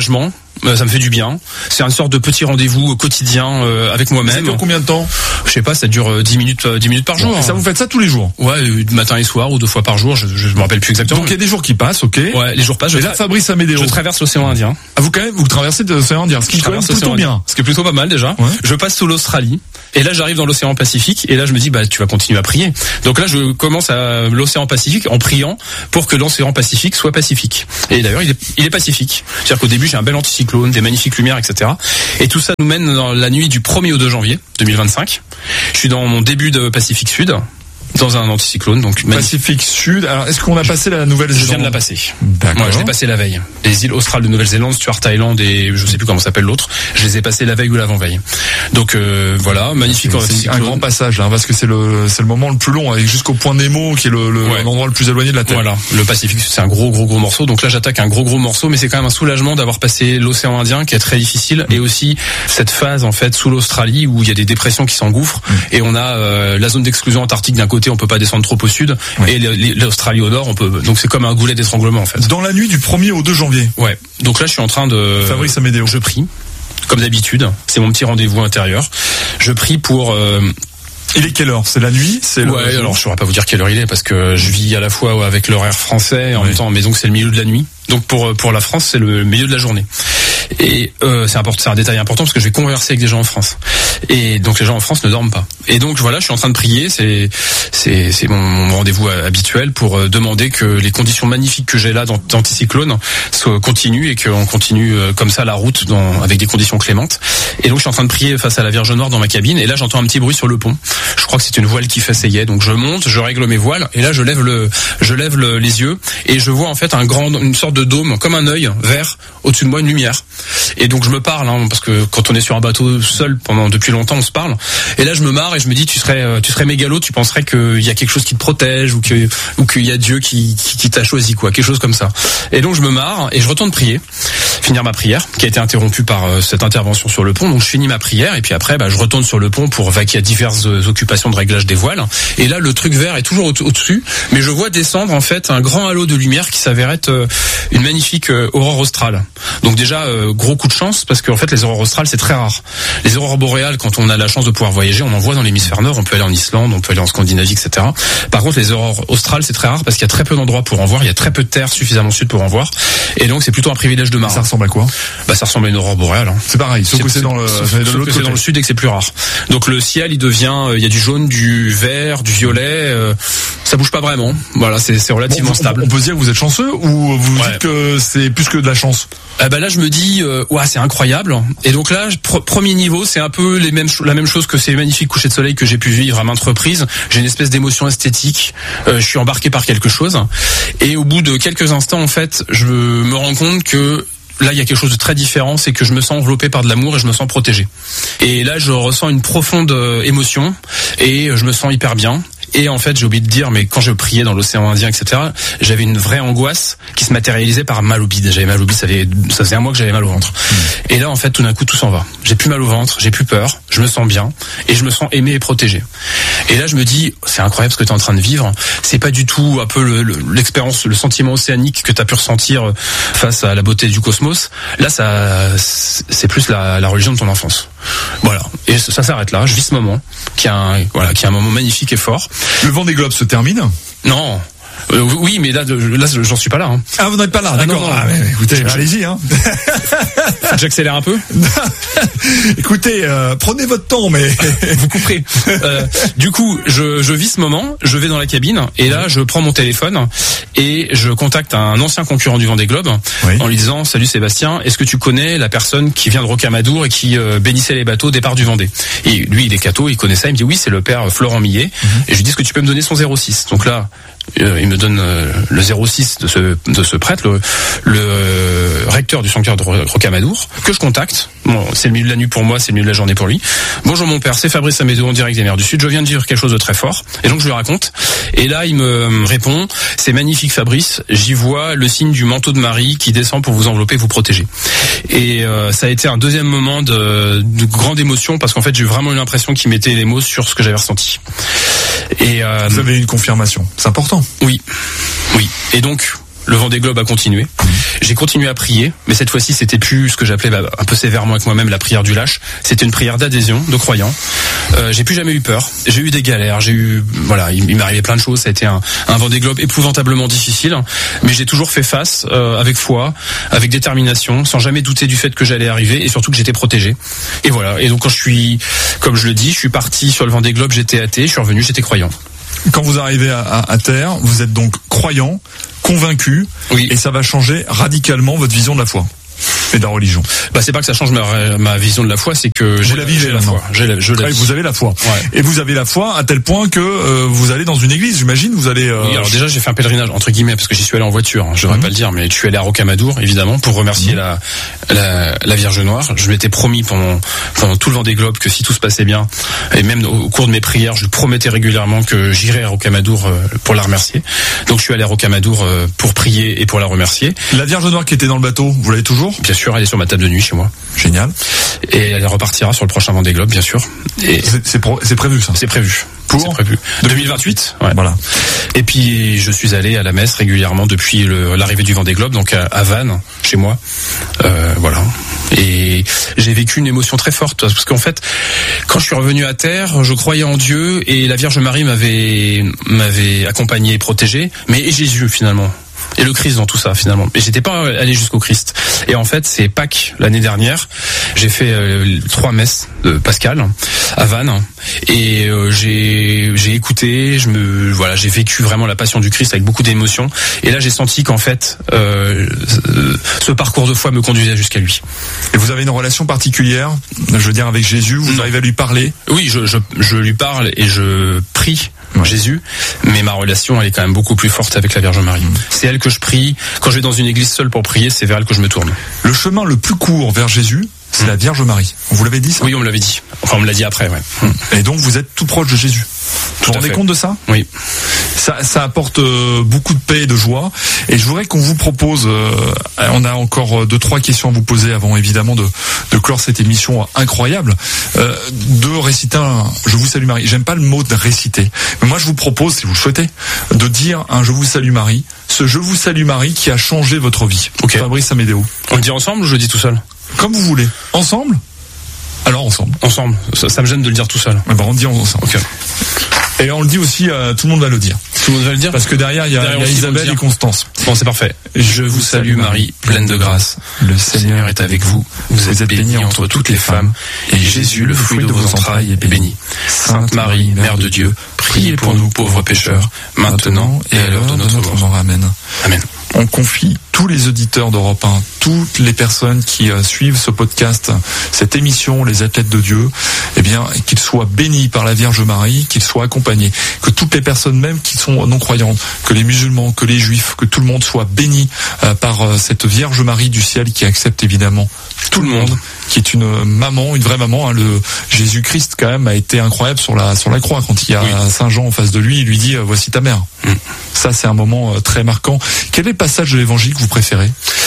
euh, ça me fait du bien. C'est une sorte de petit rendez-vous quotidien euh, avec moi-même. Ça dure combien de temps? Je sais pas, ça dure euh, dix minutes, euh, dix minutes par jour. Et ça, vous faites ça tous les jours? Ouais, euh, matin et soir ou deux fois par jour, je, je, je me rappelle plus exactement. Donc il y a des jours qui passent, ok. Ouais, les jours passent. Je et là, tra- Fabrice Amédéo, je traverse l'océan Indien. Ah, vous quand même, vous traversez l'océan Indien, ce qui est quand même plutôt bien. Ce qui est plutôt pas mal déjà. Ouais. Je passe sous l'Australie. Et là, j'arrive dans l'océan Pacifique. Et là, je me dis, bah, tu vas continuer à prier. Donc là, je commence à l'océan Pacifique en priant pour que l'océan Pacifique soit pacifique. Et d'ailleurs, il est, il est pacifique. C'est-à-dire qu'au début, j'ai un bel anticyclone, des magnifiques lumières, et cetera. Et tout ça nous mène dans la nuit du premier au deux janvier deux mille vingt-cinq. Je suis dans mon début de Pacifique Sud, dans un anticyclone, donc magnifique. Pacifique Sud. Alors, est-ce qu'on a passé la Nouvelle-Zélande? Je viens de la passer. D'accord. Moi, je l'ai passé la veille. Les îles australes de Nouvelle-Zélande, Stuart Island et je sais plus comment s'appelle l'autre. Je les ai passées la veille ou l'avant-veille. Donc euh, voilà, magnifique. C'est un grand passage, hein, parce que c'est le c'est le moment le plus long, avec jusqu'au point Nemo, qui est le, le ouais. l'endroit le plus éloigné de la Terre. Voilà, le Pacifique, c'est un gros gros gros morceau. Donc là, j'attaque un gros gros morceau, mais c'est quand même un soulagement d'avoir passé l'océan Indien, qui est très difficile, et aussi cette phase en fait sous l'Australie où il y a des dépressions qui s'engouffrent, mmh. et on a euh, la zone d'exclusion antarctique d'un côté, on peut pas descendre trop au sud, oui. et l'Australie au nord, on peut. Donc c'est comme un goulet d'étranglement en fait. Dans la nuit du premier au deux janvier. Ouais. Donc là, je suis en train de. Fabrice Amédéo. Je prie, comme d'habitude. C'est mon petit rendez-vous intérieur. Je prie pour. Euh, Il est quelle heure? C'est la nuit? C'est ouais. Le... Alors je saurais pas vous dire quelle heure il est parce que je vis à la fois avec l'horaire français et en oui. même temps, mais donc c'est le milieu de la nuit. Donc pour pour la France, c'est le milieu de la journée. Et euh, c'est important, c'est un détail important parce que je vais converser avec des gens en France. Et donc les gens en France ne dorment pas. Et donc voilà, je suis en train de prier. C'est c'est c'est mon, mon rendez-vous habituel pour euh, demander que les conditions magnifiques que j'ai là dans d'anticyclone soient continuent et qu'on continue euh, comme ça la route dans avec des conditions clémentes. Et donc je suis en train de prier face à la Vierge Noire dans ma cabine. Et là j'entends un petit bruit sur le pont. Je crois que c'est une voile qui faissaillait. Donc je monte, je règle mes voiles. Et là je lève le je lève le, les yeux et je vois en fait un grand une sorte de dôme comme un œil vert au-dessus de moi, une lumière. Et donc je me parle, hein, parce que quand on est sur un bateau seul pendant depuis longtemps, on se parle. Et là je me marre et je me dis, tu serais, tu serais mégalo, tu penserais qu'il y a quelque chose qui te protège ou que ou qu'il y a Dieu qui, qui, qui t'a choisi, quoi, quelque chose comme ça. Et donc je me marre et je retourne prier, finir ma prière qui a été interrompue par euh, cette intervention sur le pont. Donc je finis ma prière et puis après, bah, je retourne sur le pont pour vaquer à diverses occupations de réglage des voiles. Et là le truc vert est toujours au- au-dessus, mais je vois descendre en fait un grand halo de lumière qui s'avère être euh, une magnifique euh, aurore australe. Donc déjà euh, gros coup de chance parce qu'en fait les aurores australes c'est très rare. Les aurores boréales, quand on a la chance de pouvoir voyager, on en voit dans l'hémisphère nord, on peut aller en Islande, on peut aller en Scandinavie, et cetera. Par contre les aurores australes c'est très rare parce qu'il y a très peu d'endroits pour en voir, il y a très peu de terre suffisamment sud pour en voir, et donc c'est plutôt un privilège de marin. Ça ressemble à quoi? Bah ça ressemble à une aurore boréale. Hein. C'est pareil, sauf que c'est dans le, sauf, c'est sauf que c'est dans le sud et que c'est plus rare. Donc le ciel il devient, il euh, y a du jaune, du vert, du violet, euh, ça bouge pas vraiment. Voilà, c'est, c'est relativement bon, stable. On peut se dire que vous êtes chanceux ou vous ouais. dites que c'est plus que de la chance? Ah bah là je me dis euh, ouais c'est incroyable, et donc là pr- premier niveau c'est un peu les mêmes la même chose que ces magnifiques couchers de soleil que j'ai pu vivre à maintes reprises. J'ai une espèce d'émotion esthétique, euh, je suis embarqué par quelque chose, et au bout de quelques instants en fait je me rends compte que là, il y a quelque chose de très différent, c'est que je me sens enveloppé par de l'amour et je me sens protégé. Et là, je ressens une profonde émotion et je me sens hyper bien. Et en fait, j'ai oublié de dire, mais quand je priais dans l'océan Indien, et cetera, j'avais une vraie angoisse qui se matérialisait par mal au bide. J'avais mal au bide, ça faisait, ça faisait un mois que j'avais mal au ventre. Mmh. Et là, en fait, tout d'un coup, tout s'en va. J'ai plus mal au ventre, j'ai plus peur, je me sens bien et je me sens aimé et protégé. Et là, je me dis, c'est incroyable ce que tu es en train de vivre. C'est pas du tout un peu le, le, l'expérience, le sentiment océanique que tu as pu ressentir face à la beauté du cosmos. Là, ça, c'est plus la, la religion de ton enfance. Voilà. Et ça, ça s'arrête là. Je vis ce moment, qui est un, voilà, qui est un moment magnifique et fort. Le Vendée Globe se termine? Non. Euh, oui, mais là, là, j'en suis pas là. Hein. Ah, vous n'êtes pas là, d'accord. Ah, non, non. Ah, mais écoutez, allez-y. Hein. Faut que j'accélère un peu. Écoutez, euh, prenez votre temps, mais vous couperez. Euh, du coup, je, je vis ce moment. Je vais dans la cabine et là, je prends mon téléphone et je contacte un ancien concurrent du Vendée Globe oui. en lui disant: salut Sébastien, est-ce que tu connais la personne qui vient de Rocamadour et qui euh, bénissait les bateaux au départ du Vendée? Et lui, il est catho, il connaît ça. Il me dit oui, c'est le père Florent Millet. Mm-hmm. Et je lui dis: est-ce que tu peux me donner son zéro six? Donc là, Euh, il me donne euh, le zéro six de ce de ce prêtre, le, le euh, recteur du sanctuaire de Rocamadour, que je contacte. Bon, c'est le milieu de la nuit pour moi, c'est le milieu de la journée pour lui. Bonjour mon père, c'est Fabrice Amédéo en direct des mers du Sud. Je viens de dire quelque chose de très fort. Et donc je lui raconte. Et là il me répond: c'est magnifique Fabrice, j'y vois le signe du manteau de Marie qui descend pour vous envelopper, vous protéger. Et euh, ça a été un deuxième moment de, de grande émotion parce qu'en fait j'ai vraiment eu l'impression qu'il mettait les mots sur ce que j'avais ressenti. Et euh, vous avez une confirmation, c'est important. Oui, oui. Et donc le Vendée Globe a continué. J'ai continué à prier, mais cette fois-ci, c'était plus ce que j'appelais bah, un peu sévèrement avec moi-même la prière du lâche. C'était une prière d'adhésion, de croyant. Euh, j'ai plus jamais eu peur. J'ai eu des galères. J'ai eu, voilà, il, il m'est arrivé plein de choses. Ça a été un, un Vendée Globe épouvantablement difficile, mais j'ai toujours fait face euh, avec foi, avec détermination, sans jamais douter du fait que j'allais arriver et surtout que j'étais protégé. Et voilà. Et donc quand je suis, comme je le dis, je suis parti sur le Vendée Globe, j'étais athée. Je suis revenu, j'étais croyant. Quand vous arrivez à, à, à terre, vous êtes donc croyant, convaincu, oui. Et ça va changer radicalement votre vision de la foi et de la religion. Bah c'est pas que ça change ma, ma vision de la foi, c'est que vous j'ai la vivez j'ai la foi. J'ai la, je la ouais, vous avez la foi. Ouais. Et vous avez la foi à tel point que euh, vous allez dans une église, j'imagine. Vous allez. Euh... Oui, alors déjà j'ai fait un pèlerinage entre guillemets parce que j'y suis allé en voiture. Hein, je devrais mmh. pas le dire, mais je suis allé à Rocamadour évidemment pour remercier mmh. la, la la Vierge Noire. Je m'étais promis pendant pendant tout le Vendée Globe que si tout se passait bien et même au cours de mes prières, je promettais régulièrement que j'irais à Rocamadour euh, pour la remercier. Donc je suis allé à Rocamadour euh, pour prier et pour la remercier. La Vierge Noire qui était dans le bateau, vous l'avez toujours? Bien sûr, elle est sur ma table de nuit chez moi. Génial. Et elle repartira sur le prochain Vendée Globe, bien sûr. Et c'est, c'est, pro, c'est prévu ça. C'est prévu. Pour c'est prévu. deux mille vingt-huit. Ouais. Voilà. Et puis je suis allé à la messe régulièrement depuis le, l'arrivée du Vendée Globe, donc à, à Vannes, chez moi. Euh, voilà. Et j'ai vécu une émotion très forte parce qu'en fait, quand je suis revenu à terre, je croyais en Dieu et la Vierge Marie m'avait m'avait accompagné et protégé, mais et Jésus finalement. Et le Christ dans tout ça finalement. Et j'étais pas allé jusqu'au Christ. Et en fait, c'est Pâques l'année dernière. J'ai fait euh, trois messes de Pascal à Vannes et euh, j'ai j'ai écouté. Je me voilà, j'ai vécu vraiment la passion du Christ avec beaucoup d'émotion. Et là, j'ai senti qu'en fait, euh, ce parcours de foi me conduisait jusqu'à lui. Et vous avez une relation particulière, je veux dire, avec Jésus. Vous non. arrivez à lui parler? Oui, je je je lui parle et je prie. Ouais. Jésus, mais ma relation elle est quand même beaucoup plus forte avec la Vierge Marie. Mmh. C'est elle que je prie. Quand je vais dans une église seule pour prier, c'est vers elle que je me tourne. Le chemin le plus court vers Jésus, c'est mmh. la Vierge Marie. On vous l'avait dit ça? Oui, on me l'avait dit. Enfin, on me l'a dit après, ouais. Mmh. Et donc vous êtes tout proche de Jésus. Vous vous rendez compte de ça? Oui. Ça, ça apporte euh, beaucoup de paix et de joie. Et je voudrais qu'on vous propose, euh, on a encore deux, trois questions à vous poser avant évidemment de, de clore cette émission incroyable, euh, de réciter un « Je vous salue Marie ». J'aime pas le mot de réciter. Mais moi je vous propose, si vous le souhaitez, de dire un « Je vous salue Marie ». Ce « Je vous salue Marie » qui a changé votre vie. Okay. Fabrice Amédéo. On le dit ensemble ou je le dis tout seul? Comme vous voulez. Ensemble? Alors ensemble. Ensemble. Ça, ça me gêne de le dire tout seul. Eh ben, on le dit ensemble. Okay. Et on le dit aussi, euh, tout le monde va le dire. Tout le monde va le dire. Parce que derrière, il y a, derrière, il y a Isabelle et Constance. Bon, c'est parfait. Je vous salue Marie, pleine de grâce. Le Seigneur est avec vous. Vous êtes bénie entre toutes les femmes. Et Jésus, le fruit de vos entrailles, est béni. Sainte Marie, Mère de Dieu, priez pour nous pauvres pécheurs, maintenant et à l'heure de notre mort. Amen. Amen. On confie tous les auditeurs d'Europe un, toutes les personnes qui euh, suivent ce podcast, cette émission, les athlètes de Dieu, eh bien, qu'ils soient bénis par la Vierge Marie, qu'ils soient accompagnés, que toutes les personnes même qui sont non-croyantes, que les musulmans, que les juifs, que tout le monde soit béni euh, par euh, cette Vierge Marie du ciel qui accepte évidemment tout le monde, qui est une maman, une vraie maman. Hein. Le Jésus-Christ quand même a été incroyable sur la sur la croix quand il y a oui. Saint Jean en face de lui, il lui dit voici ta mère. Mm. Ça c'est un moment très marquant. Quel est le passage de l'Évangile que vous préférez?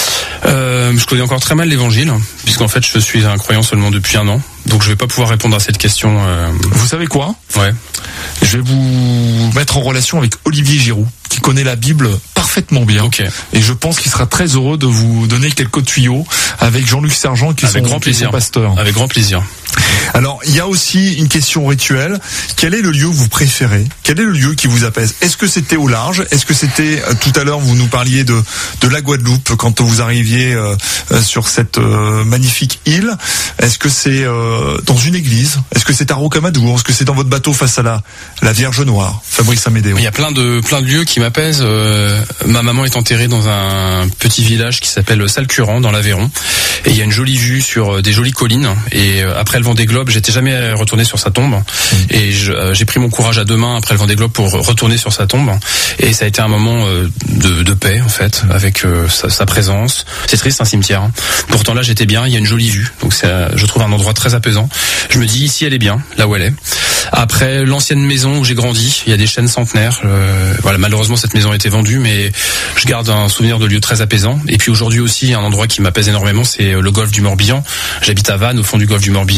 euh, Je connais encore très mal l'Évangile, puisqu'en fait je suis un croyant seulement depuis un an, donc je vais pas pouvoir répondre à cette question. Euh... Vous savez quoi? Ouais. Je vais vous mettre en relation avec Olivier Giroud, qui connaît la Bible parfaitement bien. Okay. Et je pense qu'il sera très heureux de vous donner quelques tuyaux avec Jean-Luc Sergent, qui est son, grand plaisir. son pasteur. Avec grand plaisir. Alors, il y a aussi une question rituelle. Quel est le lieu que vous préférez? Quel est le lieu qui vous apaise? Est-ce que c'était au large? Est-ce que c'était, euh, tout à l'heure, vous nous parliez de, de la Guadeloupe, quand vous arriviez euh, euh, sur cette euh, magnifique île? Est-ce que c'est euh, dans une église? Est-ce que c'est à Rocamadour? Est-ce que c'est dans votre bateau face à la, la Vierge Noire? Fabrice Amédéo. Il y a plein de, plein de lieux qui m'apaisent. Euh, ma maman est enterrée dans un petit village qui s'appelle Salcurant, dans l'Aveyron. Et il y a une jolie vue sur des jolies collines. Et euh, après le Vendée Globe, j'étais jamais retourné sur sa tombe. Mmh. Et je, euh, j'ai pris mon courage à deux mains après le Vendée Globe pour retourner sur sa tombe. Et ça a été un moment euh, de, de paix, en fait, avec euh, sa, sa présence. C'est triste, un cimetière. Hein. Pourtant là, j'étais bien. Il y a une jolie vue. Donc c'est, euh, je trouve un endroit très apaisant. Je me dis, ici, elle est bien, là où elle est. Après l'ancienne maison où j'ai grandi, il y a des chênes centenaires. Euh, voilà, malheureusement, cette maison a été vendue, mais je garde un souvenir de lieu très apaisant. Et puis aujourd'hui aussi, un endroit qui m'apaise énormément, c'est le golfe du Morbihan. J'habite à Vannes, au fond du golfe du Morbihan.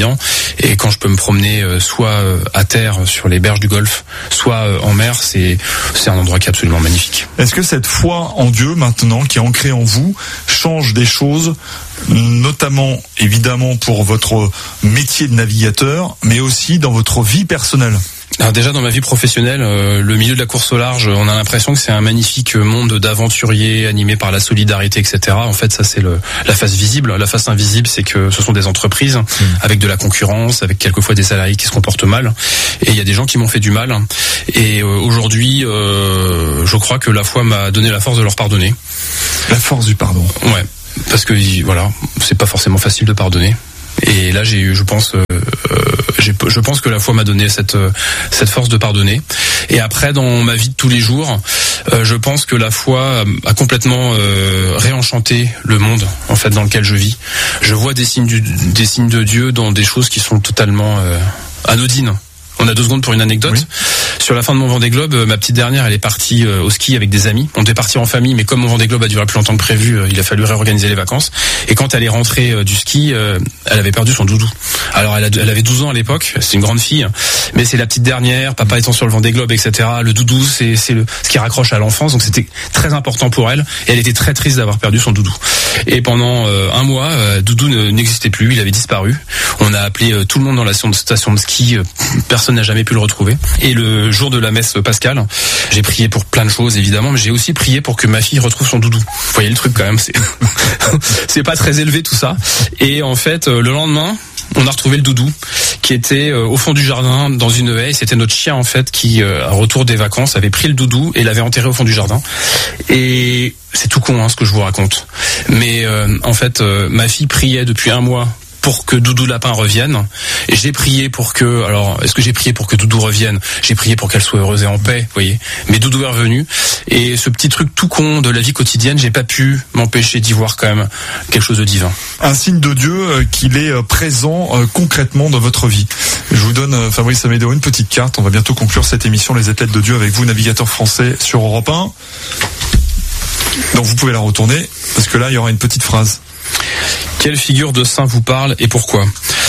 Et quand je peux me promener euh, soit euh, à terre sur les berges du Golfe, soit euh, en mer, c'est c'est un endroit qui est absolument magnifique. Est-ce que cette foi en Dieu maintenant qui est ancrée en vous change des choses, notamment évidemment pour votre métier de navigateur, mais aussi dans votre vie personnelle? Alors déjà dans ma vie professionnelle, euh, le milieu de la course au large, on a l'impression que c'est un magnifique monde d'aventuriers animés par la solidarité, et cetera. En fait, ça c'est le, la face visible. La face invisible, c'est que ce sont des entreprises mmh. avec de la concurrence, avec quelquefois des salariés qui se comportent mal. Et il y a des gens qui m'ont fait du mal. Et euh, aujourd'hui, euh, je crois que la foi m'a donné la force de leur pardonner. La force du pardon. Ouais, parce que voilà, c'est pas forcément facile de pardonner. Et là, j'ai eu, je pense, euh, j'ai, je pense que la foi m'a donné cette cette force de pardonner. Et après, dans ma vie de tous les jours, euh, je pense que la foi a complètement euh, réenchanté le monde en fait dans lequel je vis. Je vois des signes du, des signes de Dieu dans des choses qui sont totalement euh, anodines. On a deux secondes pour une anecdote. Oui. Sur la fin de mon Vendée Globe, ma petite dernière, elle est partie au ski avec des amis. On devait partir en famille, mais comme mon Vendée Globe a duré plus longtemps que prévu, il a fallu réorganiser les vacances. Et quand elle est rentrée du ski, elle avait perdu son doudou. Alors elle, a, elle avait douze ans à l'époque, c'est une grande fille, mais c'est la petite dernière, papa étant sur le Vendée Globe, et cetera. Le doudou, c'est, c'est le, ce qui raccroche à l'enfance, donc c'était très important pour elle. Et elle était très triste d'avoir perdu son doudou. Et pendant euh, un mois, euh, doudou ne, n'existait plus, il avait disparu. On a appelé euh, tout le monde dans la station de ski, euh, personne n'a jamais pu le retrouver. Et le jour de la messe pascale, j'ai prié pour plein de choses évidemment, mais j'ai aussi prié pour que ma fille retrouve son doudou. Vous voyez le truc quand même, c'est c'est pas très élevé tout ça. Et en fait, le lendemain, on a retrouvé le doudou qui était au fond du jardin dans une haie. C'était notre chien en fait qui, à retour des vacances, avait pris le doudou et l'avait enterré au fond du jardin. Et c'est tout con hein, ce que je vous raconte. Mais euh, en fait, euh, ma fille priait depuis un mois pour que Doudou Lapin revienne. Et j'ai prié pour que... Alors, est-ce que j'ai prié pour que Doudou revienne? J'ai prié pour qu'elle soit heureuse et en paix, vous voyez. Mais Doudou est revenu. Et ce petit truc tout con de la vie quotidienne, j'ai pas pu m'empêcher d'y voir quand même quelque chose de divin. Un signe de Dieu euh, qu'il est euh, présent euh, concrètement dans votre vie. Je vous donne, euh, Fabrice Amédéo, une petite carte. On va bientôt conclure cette émission Les Athlètes de Dieu avec vous, navigateur français sur Europe un. Donc vous pouvez la retourner, parce que là, il y aura une petite phrase. Quelle figure de saint vous parle et pourquoi?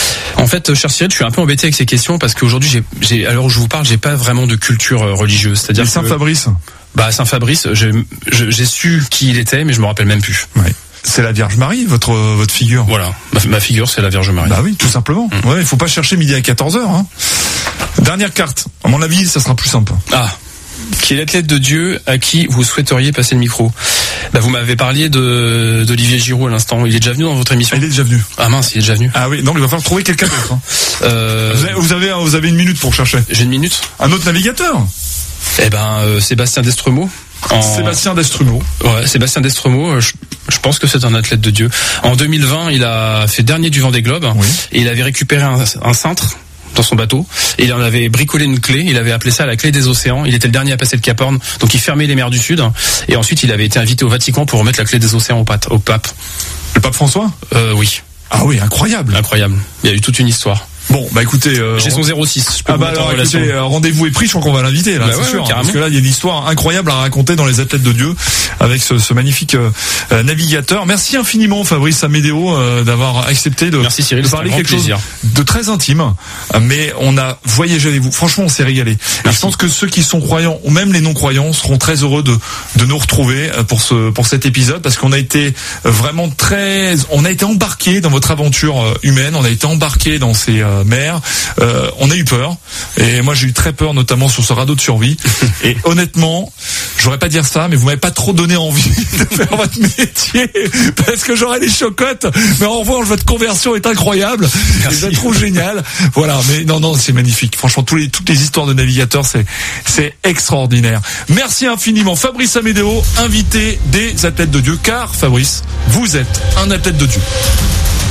En fait, cher Cyril, je suis un peu embêté avec ces questions parce qu'aujourd'hui, j'ai, j'ai, à l'heure où je vous parle, j'ai pas vraiment de culture religieuse. C'est-à-dire que Saint Fabrice. Bah, Saint Fabrice, j'ai, j'ai su qui il était, mais je me rappelle même plus. Ouais. C'est la Vierge Marie, votre votre figure. Voilà, ma, ma figure, c'est la Vierge Marie. Bah oui, tout simplement. Mmh. Ouais, il faut pas chercher midi à quatorze heures. Hein. Dernière carte. À mon avis, ça sera plus simple. Ah. Qui est l'athlète de Dieu à qui vous souhaiteriez passer le micro? Bah, vous m'avez parlé de d'Olivier Giroud à l'instant. Il est déjà venu dans votre émission? Il est déjà venu. Ah mince, il est déjà venu. Ah oui, donc il va falloir trouver quelqu'un d'autre. Hein. Euh... Vous, avez, vous avez vous avez une minute pour chercher. J'ai une minute. Un autre navigateur? Eh ben euh, Sébastien Destremaux. En... Sébastien Destremaux. Ouais, Sébastien Destremaux. Je, je pense que c'est un athlète de Dieu. En deux mille vingt, il a fait dernier du Vendée Globe. Oui. Et il avait récupéré un, un cintre dans son bateau, et il en avait bricolé une clé, il avait appelé ça la clé des océans. Il était le dernier à passer le Cap Horn, donc il fermait les mers du Sud, et ensuite il avait été invité au Vatican pour remettre la clé des océans au pape. Au pape. Le pape François? Euh, oui. Ah oui, incroyable. Incroyable. Il y a eu toute une histoire. Bon, bah écoutez, euh, j'ai son zéro six. Je peux ah bah alors écoutez, euh, rendez-vous est pris. Je crois qu'on va l'inviter là, bah c'est ouais, sûr, ouais, hein, parce que là il y a une histoire incroyable à raconter dans les Athlètes de Dieu avec ce, ce magnifique euh, navigateur. Merci infiniment Fabrice Amédéo euh, d'avoir accepté de, Merci, Cyril, de parler quelque plaisir. chose de très intime, mais on a voyagé avec vous. Franchement, on s'est régalé. Et je pense que ceux qui sont croyants ou même les non-croyants seront très heureux de de nous retrouver pour ce pour cet épisode, parce qu'on a été vraiment très, on a été embarqués dans votre aventure humaine, on a été embarqués dans ces euh, mers. Euh, on a eu peur, et moi j'ai eu très peur, notamment sur ce radeau de survie. Et honnêtement, j'aurais pas dire ça, mais vous m'avez pas trop donné envie de faire votre métier, parce que j'aurais des chocottes. Mais en revanche, votre conversion est incroyable. Merci. Je la trouve géniale. Voilà, mais non, non, c'est magnifique. Franchement, tous les, toutes les histoires de navigateurs, c'est, c'est extraordinaire. Merci infiniment, Fabrice Amédéo, invité des Athlètes de Dieu, car Fabrice, vous êtes un athlète de Dieu.